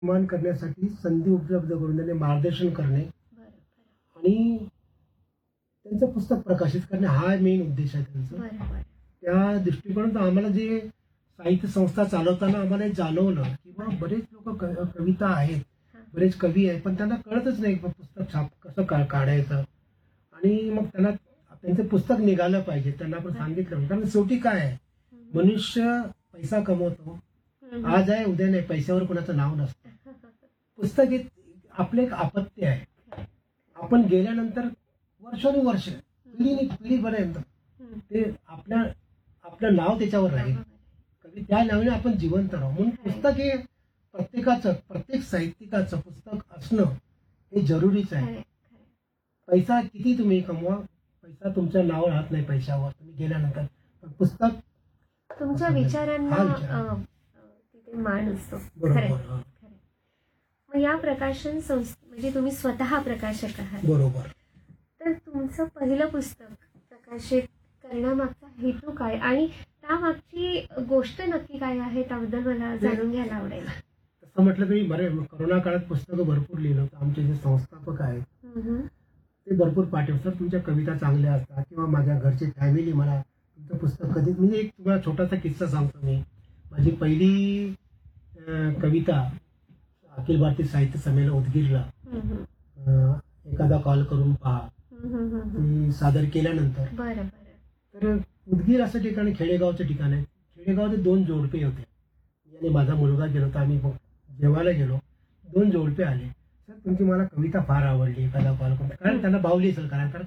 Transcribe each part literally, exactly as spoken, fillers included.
निर्माण करण्यासाठी संधी उपलब्ध करून देणे, मार्गदर्शन करणे बरं, बरं. आणि त्यांचं पुस्तक प्रकाशित करणे हा मेन उद्देश आहे त्यांचा. बरं, बरं. त्या दृष्टिकोनातून आम्हाला जे साहित्य संस्था चालवताना आम्हाला हे जाणवलं की बा बरेच लोक कविता आहेत, हां. बरेच कवी आहेत, पण त्यांना कळतच नाही की पुस्तक छाप कसं का काढायचं. आणि मग त्यांना त्यांचं पुस्तक निघालं पाहिजे, त्यांना आपण सांगितलं. कारण शेवटी काय आहे, हं, मनुष्य पैसा कमवतो, हं. आज आहे उद्या नाही, पैशावर कोणाचं नाव नसतं. पुस्तक हे आपलं एक अपत्य आहे. आपण गेल्यानंतर वर्षानुवर्ष पिढी पिढीपर्यंत हं. ते आपल्या आपलं नाव त्याच्यावर राहील. कधी त्या नावाने आपण जिवंत राहू. म्हणून पुस्तक हे प्रत्येकाचं, प्रत्येक साहित्यिकाचं पुस्तक असणं हे जरुरीच आहे. खरंय, खरंय. पैसा किती तुम्ही कमवा, पैसा तुमच्या नावावर राहत नाही पैशावर तुम्ही गेल्यानंतर. पण पुस्तक तुमच्या असं नाही. विचारांना हा विचार. अ, अ, तिथे मान असतो. बरोबर. खरंय, हा. खरंय. मग या प्रकाशन संस्थे म्हणजे तुम्ही स्वतः प्रकाशक आहात. बरोबर. तर तुमचं पहिलं पुस्तक प्रकाशित करण्यामागचा हेतू काय आणि त्यामागची गोष्ट नक्की काय आहे त्याबद्दल मला जाणून घ्यायला आवडेल. तसं म्हटलं तरी बरे करोना काळात पुस्तकं भरपूर लिहिलं होतं. आमचे जे संस्थापक आहेत हं, हं. ते भरपूर पाठवतात, तुमच्या कविता चांगल्या असतात किंवा माझ्या घरची फॅमिली मला तुमचं पुस्तक कधी, म्हणजे एक तुम्हाला छोटासा किस्सा सांगतो मी. माझी पहिली अं, कविता अखिल भारतीय साहित्य संमेलन उदगीरला हं, हं. अं, एखादा कॉल करून पहा हं, हं, हं, हं. ती सादर केल्यानंतर, बरं, बरं. तर उदगीर असं ठिकाण खेडेगावचं ठिकाण आहे. खेडेगावात दोन जोडपे होते आणि माझा मुलगा गेलो होता. आम्ही मग जेवायला गेलो, दोन जोडपे आले. सर तुमची मला कविता फार आवडली, एखादा कॉल करून, कारण त्यांना बावली असेल कारण तर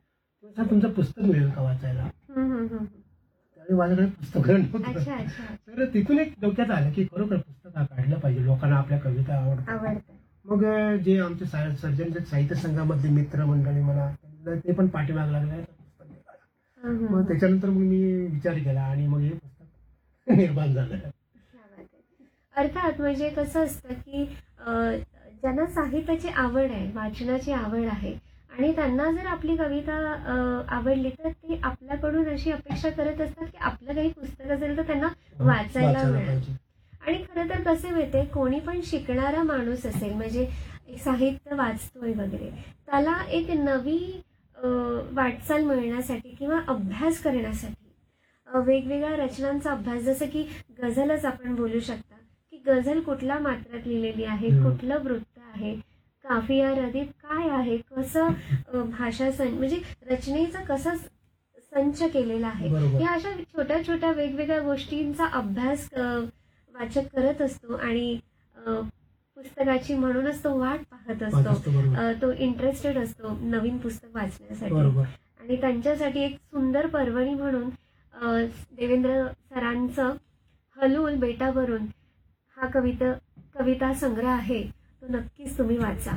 सर तुमचं पुस्तक मिळेल का वाचायला. हं, हं, हं. त्यावेळी माझ्याकडे पुस्तक नव्हतं. अच्छा, अच्छा. तर तिथून एक डोक्यात आलं की खरोखर पुस्तक हा काढलं पाहिजे, लोकांना आपल्या कविता आवडतात. आवडतं. मग अं, जे आमचे सा- सर्जन साहित्य संघामधले मित्र मंडळी मला त्यांना ते पण पाठीमाग लागले पुस्तक काढा. हं, हं, मग हं. त्याच्यानंतर मग मी विचार केला आणि मग हे पुस्तक निर्माण झालं. क्या बात आहे. अर्थात म्हणजे कसं असतं की अ, ज्यांना साहित्याची आवड आहे, वाचनाची आवड आहे आणि त्यांना जर आपली कविता अ, आवडली तर ते आपल्याकडून अशी अपेक्षा करत असतात की आपलं काही पुस्तक असेल तर त्यांना वाचायला वाचायला मिळेल. पाहिजे. आणि खरं तर कसं माहितीये, कोणी पण शिकणारा माणूस असेल म्हणजे एक साहित्य वाचतोय वगैरे, त्याला एक नवी अ, वाटचाल मिळण्यासाठी किंवा अभ्यास करण्यासाठी अ, वेगवेगळ्या रचनांचा अभ्यास, जसं की गझलच आपण बोलू शकता की गझल कुठल्या मात्रात लिहिलेली आहे, हम्म. कुठलं वृत्त आहे, काफिया रदीफ काय आहे, कसं अ, भाषा सं म्हणजे रचनेचा कसा स- संच केलेला आहे, बरोबर. या अशा छोट्या छोट्या वेगवेगळ्या गोष्टींचा अभ्यास अ, वाचक करत असतो आणि अ, पुस्तकाची म्हणूनच तो वाट पाहत पाहत असतो. असतो. बरोबर. अ, तो इंटरेस्टेड असतो नवीन पुस्तक वाचण्यासाठी. बरोबर. आणि त्यांच्यासाठी एक सुंदर पर्वणी म्हणून अ, देवेंद्र सरांचं हलूल बेटावरून हा कविता कविता संग्रह आहे, तो नक्कीच तुम्ही वाचा.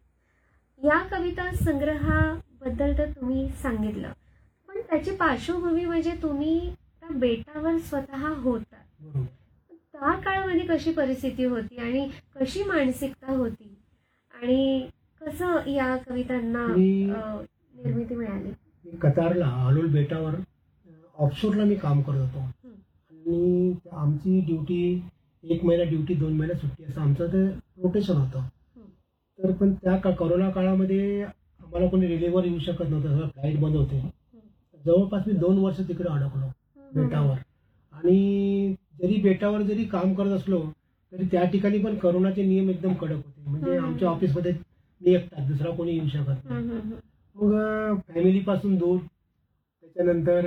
या कविता संग्रहाबद्दल तर तुम्ही सांगितलं, पण त्याची पार्श्वभूमी म्हणजे तुम्ही त्या बेटावर स्वतः होता. बरोबर. त्या काळामध्ये कशी परिस्थिती होती आणि कशी मानसिकता होती आणि कसं या कवितांना मी- अ, निर्मिती मिळाली. मी कतारला हलूल बेटावर ऑफशोरला मी काम करत होतो हं. आणि आमची ड्युटी एक महिना ड्युटी, दोन महिना सुट्टी, असं आमचं ते रोटेशन होतं. हं. तर पण त्या का करोना काळामध्ये आम्हाला कोणी रिलीव्हर येऊ शकत नव्हतं, सगळं फ्लाईट बंद होते. जवळपास मी दोन वर्ष तिकडे अडकलो हं. बेटावर. आणि जरी बेटावर जरी काम करत असलो तरी त्या ठिकाणी पण करोनाचे नियम एकदम कडक होते. म्हणजे हम्म. आमच्या ऑफिसमध्ये मी एकटा, दुसरा कोणी येऊ शकत नाही. हं, हं, हं. मग फॅमिलीपासून दूर, त्याच्यानंतर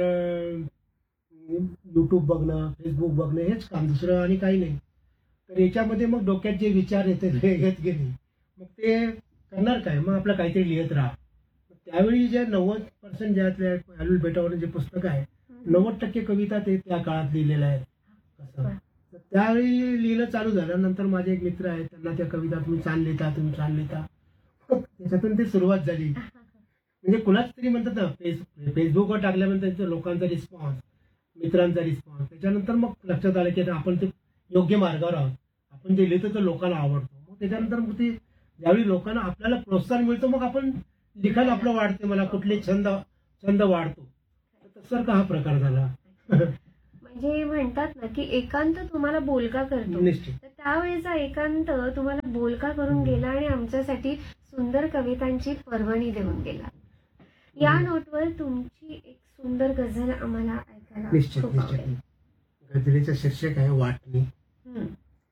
यूट्यूब बघणं, फेसबुक बघणं, हेच काम, दुसरं आणि काही नाही. तर याच्यामध्ये मग डोक्यात जे विचार येते येत गेले, मग ते करणार काय, मग आपलं काहीतरी लिहित राहा. त्यावेळी जे नव्वद पर्सेंट ज्यातल्या हलूल बेटावर जे पुस्तक आहे, नव्वद टक्के कविता ते त्या काळात लिहिलेल्या आहेत. असं तर त्यावेळी लिहिलं चालू झालं. नंतर माझे एक मित्र आहेत, त्यांना त्या कविता तुम्ही छान लिहिता, तुम्ही छान लिहिता, त्याच्यातून ती सुरुवात झाली. म्हणजे कुणाच तरी म्हणतात ना, फेस फेसबुकवर टाकल्यानंतर त्यांच्या लोकांचा रिस्पॉन्स, मित्रांचा रिस्पॉन्स, त्याच्यानंतर मग लक्षात आलं की आपण ते योग्य मार्गावर आहोत, आपण जे लिहितो ते लोकांना आवडतो. मग त्याच्यानंतर मग ते ज्यावेळी लोकांना आपल्याला प्रोत्साहन मिळतं, मग आपण लिखाण आपलं वाढते, मला कुठले छंद छंद वाढतो. तर तसं का हा प्रकार झाला. म्हणजे म्हणतात ना की एकांत तुम्हाला बोलका करतो, निश्चित. तर त्यावेळेचा एकांत तुम्हाला बोलका करून हम्म. गेला आणि आमच्यासाठी सुंदर कवितांची पर्वणी देऊन गेला. या हम्म. नोटवर तुमची एक सुंदर गझल आम्हाला ऐकायला निश्चित खूप आवडेल. निश्चित गझलेचं शीर्षक आहे वाटणी. हम्म,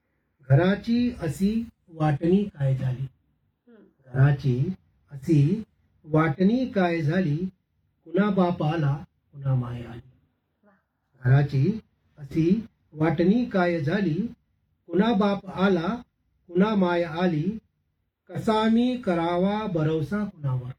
घराची अशी वाटणी काय झाली, हम्म. घराची अशी वाटणी काय झाली, कुणा बाप आला कुणा माय आली. घराची अशी वाटणी काय झाली, कुणा बाप आला कुणा माय आली. कसा मी करावा भरवसा कुणावर,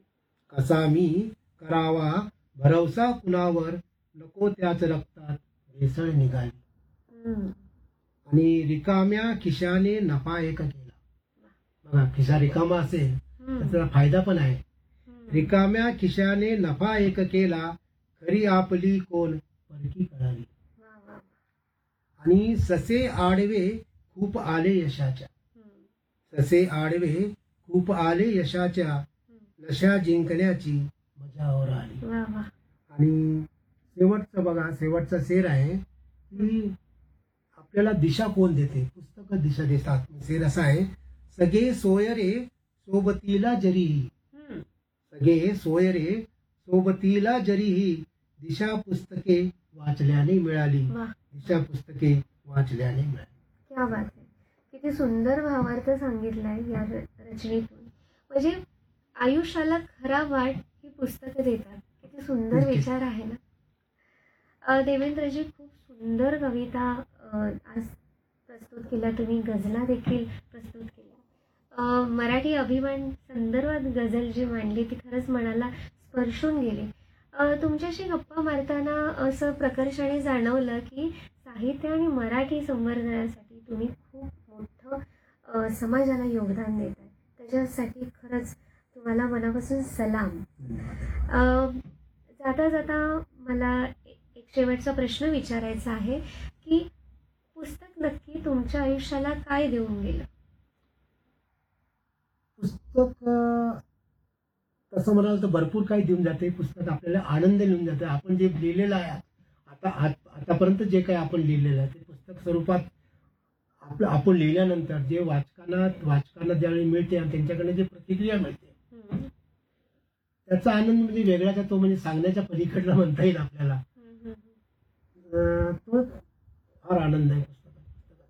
कसा मी करावा भरवसा कुणावर, नको त्याच रक्तात भेसळ निघाली. हम्म. आणि रिकाम्या खिशाने नफा एक केला. बघा, खिसा रिकामा असेल तर हम्म. त्याला फायदा पण आहे. हम्म. रिकाम्या खिशाने नफा एक केला, खरी आपली कोण परकी कळाली. वा, वा. आणि ससे आडवे खूप आले यशाच्या, हम्म. ससे आडवे खूप आले यशाच्या, हम्म. नशा जिंकण्याची मजावर आली. वा, वा. आणि शेवटचं बघा, शेवटचा शेर आहे की आपल्याला दिशा कोण देते, पुस्तकं दिशा देतात. शेर असा आहे, सगळे सोयरे सोबतीला जरीही, हम्म. सगळे सोयरे सोबतीला जरीही, दिशा पुस्तके वाचल्याने मिळाली, वा, दिशा पुस्तके वाचल्याने मिळाली. क्या बात आहे. किती सुंदर भावार्थ सांगितलाय या र- रचनेतून. म्हणजे आयुष्याला खरा वाट ही पुस्तकं देतात. किती सुंदर नक्कीच. विचार आहे ना. अ, देवेंद्रजी, खूप सुंदर कविता अ, आज प्रस्तुत केल्या तुम्ही, गझला देखील प्रस्तुत केल्या. अ, मराठी अभिमान संदर्भात गझल जी मांडली ती खरंच मनाला स्पर्शून गेली. अ, तुमच्याशी गप्पा मारताना असं प्रकर्षाने जाणवलं की साहित्य आणि मराठी संवर्धनासाठी तुम्ही खूप मोठं अ, समाजाला योगदान देत आहे. त्याच्यासाठी खरंच तुम्हाला मनापासून सलाम. धन्यवाद. अ, जाता जाता मला ए- एक शेवटचा प्रश्न विचारायचा आहे की पुस्तक नक्की तुमच्या आयुष्याला काय देऊन गेलं? पुस्तक अं, तसं म्हणाल तर भरपूर काही देऊन जाते. पुस्तक आपल्याला आनंद लिहून जाते. आपण जे लिहिलेलं आहे आता आत- आतापर्यंत जे काही आपण लिहिलेलं आहे ते पुस्तक स्वरूपात आपलं आपण लिहिल्यानंतर जे वाचकांना वाचकांना ज्यावेळी मिळते आणि त्यांच्याकडे जे प्रतिक्रिया मिळते हम्म, त्याचा आनंद म्हणजे वेगळाच आहे. तो म्हणजे सांगण्याच्या पलीकडला म्हणता येईल आपल्याला. हम्म, हम्म. अं, तो फार आनंद आहे पुस्तकाचा.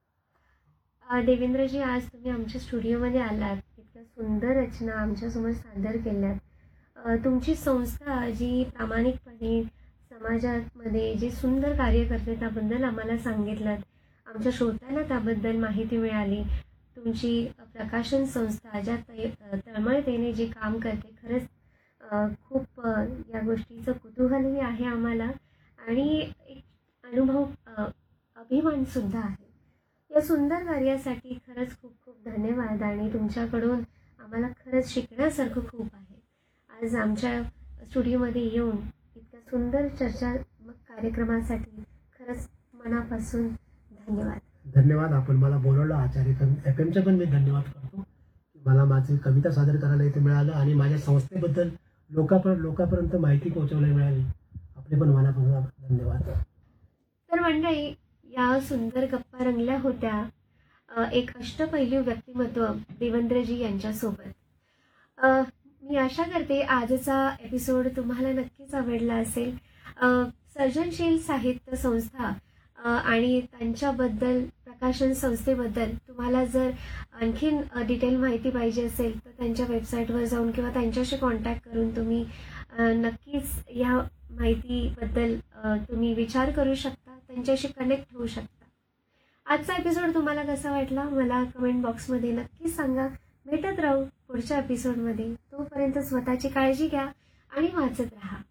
अ, देवेंद्रजी, आज तुम्ही आमच्या स्टुडिओमध्ये आलात, इतक्या सुंदर रचना आमच्यासमोर सादर केल्यात. अ, तुमची संस्था जी प्रामाणिकपणे समाजामध्ये जे सुंदर कार्य करते त्याबद्दल आम्हाला सांगितलं, आमच्या श्रोत्यांना त्याबद्दल माहिती मिळाली. तुमची प्रकाशन संस्था ज्या तै तळमळतेने जे काम करते, खरंच अ, खूप अ, या गोष्टीचं कुतूहलही आहे आम्हाला आणि एक अनुभव अ, अभिमानसुद्धा आहे. या सुंदर कार्यासाठी खरंच खूप खूप धन्यवाद आणि तुमच्याकडून आम्हाला खरंच शिकण्यासारखं खूप आहे. आज आमच्या स्टुडिओमध्ये येऊन इतक्या सुंदर चर्चात्मक कार्यक्रमासाठी खरंच मनापासून धन्यवाद. धन्यवाद. आपण मला बोलवलं. आचार्य एफ एमचा पण मी धन्यवाद करतो की मला माझी कविता सादर करायला इथे मिळालं आणि माझ्या संस्थेबद्दल लोकांपर्यंत लोकांपर्यंत माहिती पोहोचवण्याला मिळाली. आपले पण मनापासून धन्यवाद. तर मंडळी, या सुंदर गप्पा रंगल्या होत्या अ, एक अष्टपैलू व्यक्तिमत्व देवेंद्रजी यांच्यासोबत. अ, मी आशा करते आजचा एपिसोड तुम्हाला नक्कीच आवडला असेल. अ, सर्जनशील साहित्य संस्था अ, आणि त्यांच्याबद्दल प्रकाशन संस्थेबद्दल तुम्हाला जर आणखीन अ, डिटेल माहिती पाहिजे असेल तर त्यांच्या वेबसाईटवर जाऊन किंवा त्यांच्याशी कॉन्टॅक्ट करून तुम्ही अ, नक्कीच ह्या माहितीबद्दल अ, तुम्ही विचार करू शकता, त्यांच्याशी कनेक्ट होऊ शकता. आजचा एपिसोड तुम्हाला कसा वाटला मला कमेंट बॉक्समध्ये नक्कीच सांगा. भेटत राहू पुढच्या एपिसोडमध्ये. तोपर्यंत स्वतःची काळजी घ्या आणि वाचत राहा.